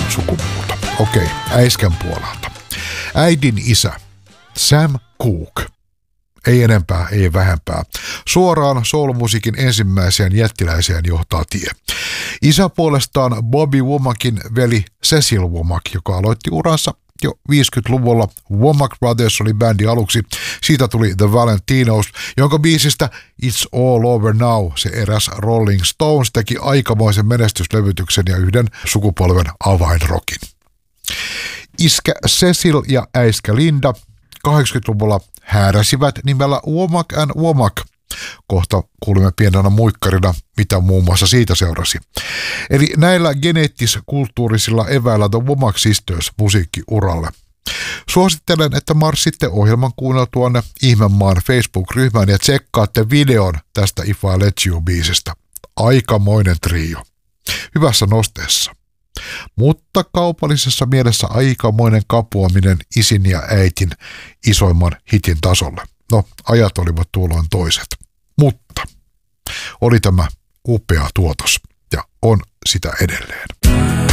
sukupuolta. Okei, äiskän puolelta. Äidin isä, Sam Cooke. Ei enempää, ei vähempää. Suoraan soul-musiikin ensimmäiseen jättiläiseen johtaa tie. Isä puolestaan Bobby Womakin veli Cecil Womack, joka aloitti uransa jo 50-luvulla. Womack Brothers oli bändi aluksi. Siitä tuli The Valentinos, jonka biisistä It's All Over Now se eräs Rolling Stones teki aikamoisen menestyslevytyksen ja yhden sukupolven avainrokin. Iskä Cecil ja äiskä Linda 80-luvulla hääräsivät nimellä Womack and Womack. Kohta kuulimme pienenä muikkarina, mitä muun muassa siitä seurasi. Eli näillä geneettis-kulttuurisilla eväillä The Womack Sisters musiikkiuralle. Suosittelen, että marssitte ohjelman kuunneltuanne Ihmemaan Facebook-ryhmään ja tsekkaatte videon tästä If I Let You-biisistä. Aikamoinen trio. Hyvässä nosteessa. Mutta kaupallisessa mielessä aikamoinen kapuaminen isin ja äitin isoimman hitin tasolle. No, ajat olivat tuolloin toiset. Mutta oli tämä upea tuotos ja on sitä edelleen.